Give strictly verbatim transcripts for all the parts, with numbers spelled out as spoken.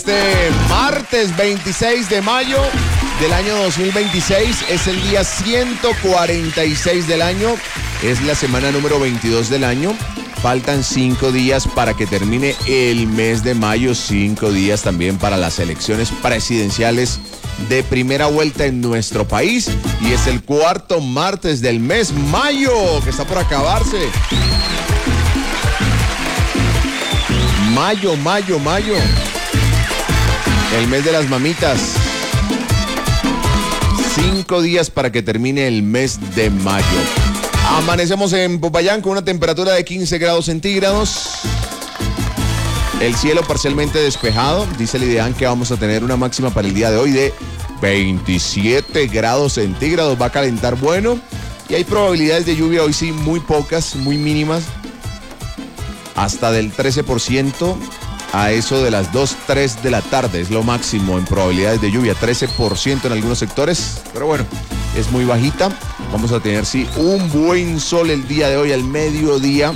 Este martes veintiséis de mayo del año dos mil veintiséis es el día ciento cuarenta y seis del año, es la semana número veintidós del año. Faltan cinco días para que termine el mes de mayo, cinco días también para las elecciones presidenciales de primera vuelta en nuestro país. Y es el cuarto martes del mes mayo, que está por acabarse. Mayo, mayo, mayo. El mes de las mamitas. Cinco días para que termine el mes de mayo. Amanecemos en Popayán con una temperatura de quince grados centígrados. El cielo parcialmente despejado. Dice el IDEAN que vamos a tener una máxima para el día de hoy de veintisiete grados centígrados. Va a calentar bueno. Y hay probabilidades de lluvia hoy sí muy pocas, muy mínimas. Hasta del trece por ciento a eso de las dos, tres de la tarde. Es lo máximo en probabilidades de lluvia. trece por ciento en algunos sectores. Pero bueno, es muy bajita. Vamos a tener, sí, un buen sol el día de hoy al mediodía.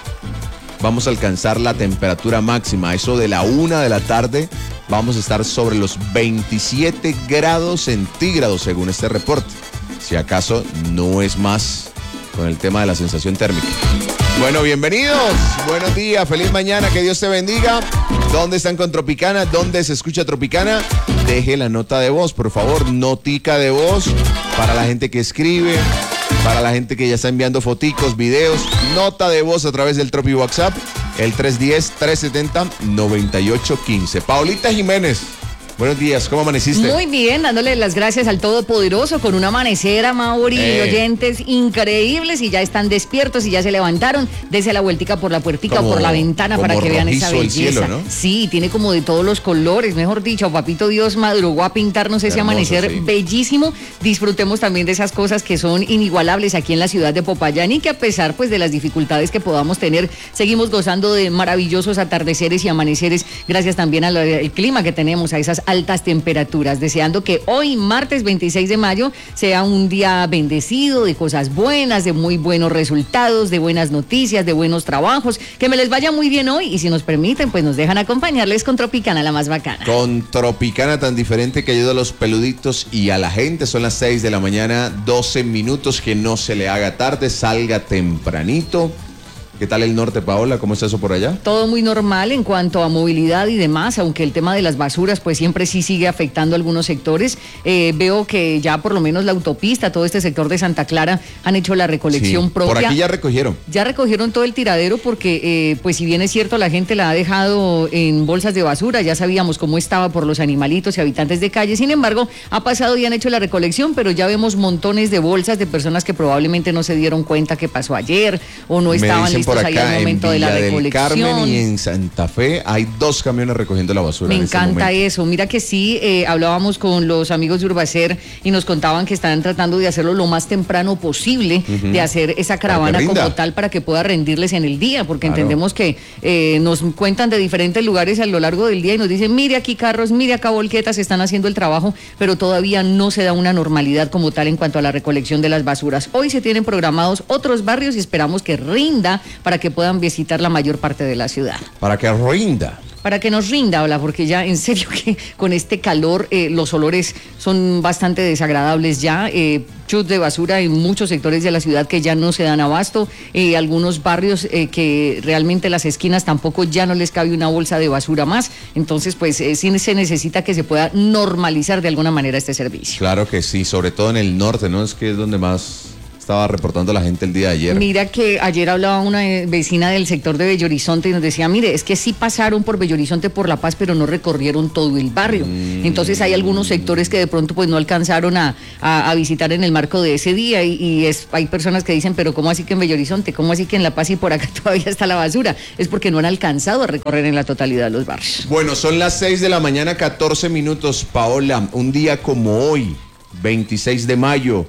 Vamos a alcanzar la temperatura máxima. Eso de la una de la tarde vamos a estar sobre los veintisiete grados centígrados según este reporte. Si acaso no es más con el tema de la sensación térmica. Bueno, bienvenidos, buenos días, feliz mañana, que Dios te bendiga. ¿Dónde están con Tropicana? ¿Dónde se escucha Tropicana? Deje la nota de voz, por favor, notica de voz para la gente que escribe, para la gente que ya está enviando foticos, videos, nota de voz a través del Tropi WhatsApp, el tres uno cero, tres siete cero, nueve ocho uno cinco. Paulita Jiménez. Buenos días, ¿cómo amaneciste? Muy bien, dándole las gracias al Todopoderoso con un amanecer, a Mauri, eh. oyentes increíbles, y ya están despiertos y ya se levantaron. Dese la vueltica por la puertica como, o por la ventana para que vean esa belleza. Cielo, ¿no? Sí, tiene como de todos los colores, mejor dicho, papito Dios madrugó a pintarnos ese hermoso, amanecer sí. bellísimo. Disfrutemos también de esas cosas que son inigualables aquí en la ciudad de Popayán y que a pesar pues de las dificultades que podamos tener, seguimos gozando de maravillosos atardeceres y amaneceres, gracias también al, al clima que tenemos, a esas altas temperaturas, deseando que hoy, martes veintiséis de mayo, sea un día bendecido, de cosas buenas, de muy buenos resultados, de buenas noticias, de buenos trabajos, que me les vaya muy bien hoy, y si nos permiten, pues nos dejan acompañarles con Tropicana, la más bacana. Con Tropicana tan diferente que ayuda a los peluditos y a la gente. Son las seis de la mañana, doce minutos, que no se le haga tarde, salga tempranito. ¿Qué tal el norte, Paola? ¿Cómo está eso por allá? Todo muy normal en cuanto a movilidad y demás, aunque el tema de las basuras pues siempre sí sigue afectando a algunos sectores. Eh, veo que ya por lo menos la autopista, todo este sector de Santa Clara han hecho la recolección sí, propia. Por aquí ya recogieron. Ya recogieron todo el tiradero porque eh, pues si bien es cierto la gente la ha dejado en bolsas de basura, ya sabíamos cómo estaba por los animalitos y habitantes de calle. Sin embargo, ha pasado y han hecho la recolección, pero ya vemos montones de bolsas de personas que probablemente no se dieron cuenta que pasó ayer o no estaban listos. Por acá, ahí al momento en de la Villa recolección. del Carmen y en Santa Fe hay dos camiones recogiendo la basura. Me en encanta este eso. Mira que sí, eh, hablábamos con los amigos de Urbacer y nos contaban que están tratando de hacerlo lo más temprano posible, uh-huh. de hacer esa caravana como tal para que pueda rendirles en el día, porque claro. entendemos que eh, nos cuentan de diferentes lugares a lo largo del día y nos dicen, mire aquí carros, mire acá volquetas, están haciendo el trabajo, pero todavía no se da una normalidad como tal en cuanto a la recolección de las basuras. Hoy se tienen programados otros barrios y esperamos que rinda para que puedan visitar la mayor parte de la ciudad. Para que rinda. Para que nos rinda, hola, porque ya en serio que con este calor eh, los olores son bastante desagradables ya. Eh, chut de basura en muchos sectores de la ciudad que ya no se dan abasto. Eh, algunos barrios eh, que realmente las esquinas tampoco ya no les cabe una bolsa de basura más. Entonces, pues eh, sí se necesita que se pueda normalizar de alguna manera este servicio. Claro que sí, sobre todo en el norte, ¿no? Es que es donde más estaba reportando la gente el día de ayer. Mira que ayer hablaba una vecina del sector de Bello Horizonte y nos decía, mire, es que sí pasaron por Bello Horizonte por La Paz, pero no recorrieron todo el barrio. Mm. Entonces hay algunos sectores que de pronto pues no alcanzaron a, a, a visitar en el marco de ese día y, y es, hay personas que dicen, pero ¿cómo así que en Bello Horizonte? ¿Cómo así que en La Paz y por acá todavía está la basura? Es porque no han alcanzado a recorrer en la totalidad de los barrios. Bueno, son las seis de la mañana, catorce minutos, Paola. Un día como hoy, veintiséis de mayo,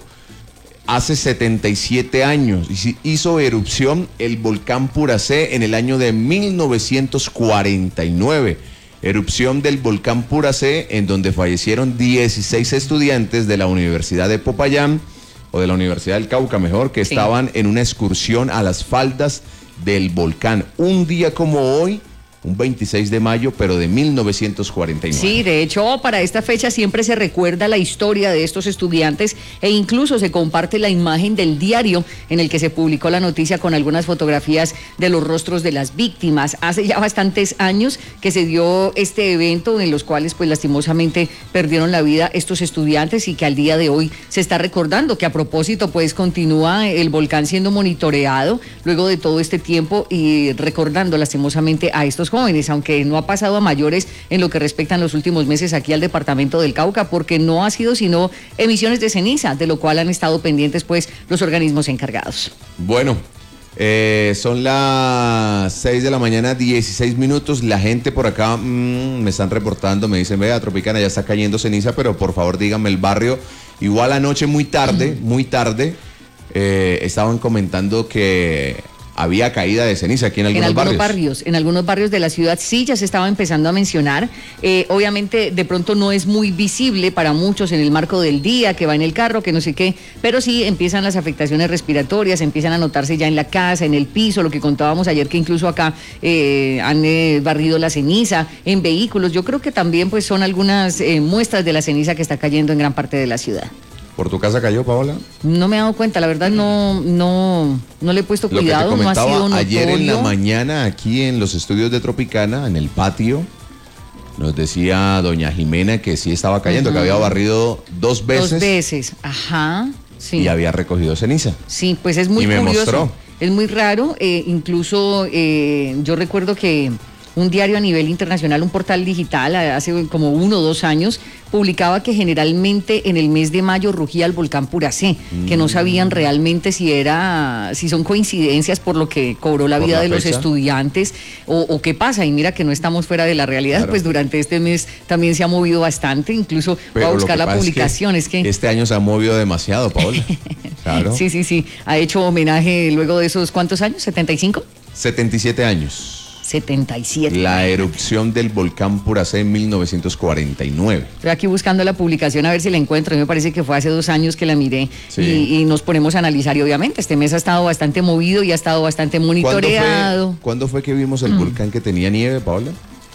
hace setenta y siete años, hizo erupción el volcán Puracé en el año de mil novecientos cuarenta y nueve. Erupción del volcán Puracé, en donde fallecieron dieciséis estudiantes de la Universidad de Popayán, o de la Universidad del Cauca, mejor, que sí. estaban en una excursión a las faldas del volcán. Un día como hoy, un veintiséis de mayo, pero de mil novecientos cuarenta y nueve. Sí, de hecho, para esta fecha siempre se recuerda la historia de estos estudiantes e incluso se comparte la imagen del diario en el que se publicó la noticia con algunas fotografías de los rostros de las víctimas. Hace ya bastantes años que se dio este evento en los cuales, pues, lastimosamente perdieron la vida estos estudiantes y que al día de hoy se está recordando que a propósito, pues, continúa el volcán siendo monitoreado luego de todo este tiempo y recordando lastimosamente a estos jóvenes, aunque no ha pasado a mayores en lo que respecta en los últimos meses aquí al departamento del Cauca, porque no ha sido sino emisiones de ceniza, de lo cual han estado pendientes pues los organismos encargados. Bueno, eh, son las seis de la mañana, dieciséis minutos, la gente por acá mmm, me están reportando, me dicen, vea, Tropicana, ya está cayendo ceniza, pero por favor díganme el barrio. Igual anoche muy tarde, muy tarde, eh, estaban comentando que había caída de ceniza aquí en algunos, en algunos barrios. barrios. En algunos barrios de la ciudad sí ya se estaba empezando a mencionar. Eh, obviamente de pronto no es muy visible para muchos en el marco del día, que va en el carro, que no sé qué, pero sí empiezan las afectaciones respiratorias, empiezan a notarse ya en la casa, en el piso, lo que contábamos ayer que incluso acá eh, han eh, barrido la ceniza, en vehículos. Yo creo que también pues son algunas eh, muestras de la ceniza que está cayendo en gran parte de la ciudad. ¿Por tu casa cayó, Paola? No me he dado cuenta, la verdad no, no, no le he puesto cuidado, no ha sido notorio. Ayer en la mañana aquí en los estudios de Tropicana, en el patio, nos decía doña Jimena que sí estaba cayendo, uh-huh. que había barrido dos veces. Dos veces, ajá, sí. Y había recogido ceniza. Sí, pues es muy y me curioso. Mostró. Es muy raro, eh, incluso eh, yo recuerdo que un diario a nivel internacional, un portal digital, hace como uno o dos años, publicaba que generalmente en el mes de mayo rugía el volcán Puracé, mm. que no sabían realmente si era, si son coincidencias por lo que cobró la vida la de fecha. Los estudiantes o, o qué pasa. Y mira que no estamos fuera de la realidad, claro. Pues durante este mes también se ha movido bastante, incluso voy a buscar la publicación. Es que, es que este año se ha movido demasiado, Paola. Claro. Sí, sí, sí. Ha hecho homenaje luego de esos, ¿cuántos años? ¿setenta y cinco? setenta y siete años. setenta y siete. La erupción del volcán Puracé en mil novecientos cuarenta y nueve. Estoy aquí buscando la publicación a ver si la encuentro. Me parece que fue hace dos años que la miré, sí. y, y nos ponemos a analizar. Y obviamente este mes ha estado bastante movido y ha estado bastante monitoreado. ¿Cuándo fue, ¿cuándo fue que vimos el mm. volcán que tenía nieve, Paola?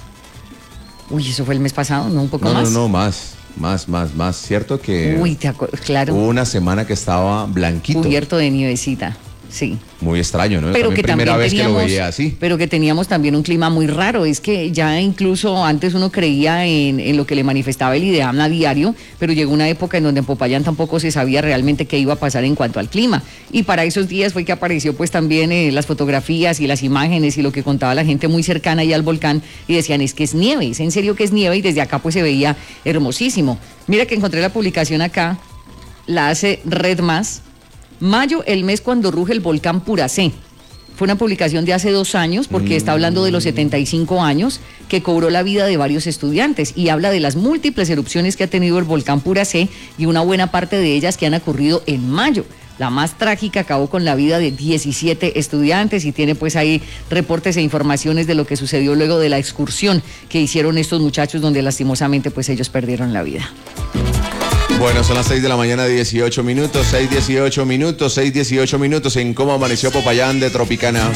Uy, eso fue el mes pasado, ¿no? Un poco no, más. No, no, no, más. Más, más, más. Cierto que Uy, te acuerdas, claro. Hubo una semana que estaba blanquito. Cubierto de nievecita. Sí. Muy extraño, ¿no? Pero también que primera también vez teníamos, que lo veía así. Pero que teníamos también un clima muy raro. Es que ya incluso antes uno creía en, en lo que le manifestaba el IDEAM a diario, pero llegó una época en donde en Popayán tampoco se sabía realmente qué iba a pasar en cuanto al clima. Y para esos días fue que apareció pues también eh, las fotografías y las imágenes y lo que contaba la gente muy cercana ahí al volcán y decían, es que es nieve, es en serio que es nieve, y desde acá pues se veía hermosísimo. Mira que encontré la publicación acá, la hace Red Más. Mayo, el mes cuando ruge el volcán Puracé. Fue una publicación de hace dos años porque mm. está hablando de los setenta y cinco años que cobró la vida de varios estudiantes y habla de las múltiples erupciones que ha tenido el volcán Puracé y una buena parte de ellas que han ocurrido en mayo. La más trágica acabó con la vida de diecisiete estudiantes y tiene pues ahí reportes e informaciones de lo que sucedió luego de la excursión que hicieron estos muchachos donde lastimosamente pues ellos perdieron la vida. Bueno, son las seis de la mañana, dieciocho minutos, seis, dieciocho minutos, seis, dieciocho minutos en cómo amaneció Popayán de Tropicana.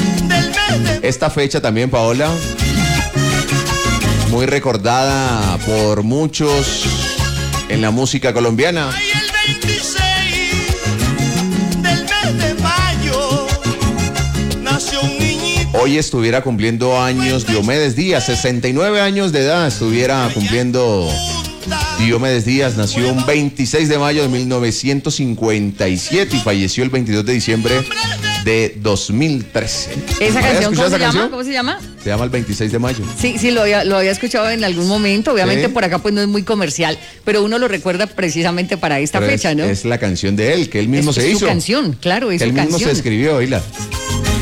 Esta fecha también, Paola, muy recordada por muchos en la música colombiana. El veintiséis del mes de mayo nació un niñito. Hoy estuviera cumpliendo años Diomedes Díaz, sesenta y nueve años de edad estuviera cumpliendo Diomedes Díaz. Nació un veintiséis de mayo de mil novecientos cincuenta y siete y falleció el veintidós de diciembre de dos mil trece. ¿Esa canción cómo se llama? ¿Cómo se llama? Se llama El veintiséis de mayo. Sí, sí, lo había, lo había escuchado en algún momento. Obviamente ¿sí? Por acá pues no es muy comercial, pero uno lo recuerda precisamente para esta pero fecha, es, ¿no? Es la canción de él, que él mismo es, se es hizo. Es su canción, claro, es que su él canción. Él mismo se escribió, oíla.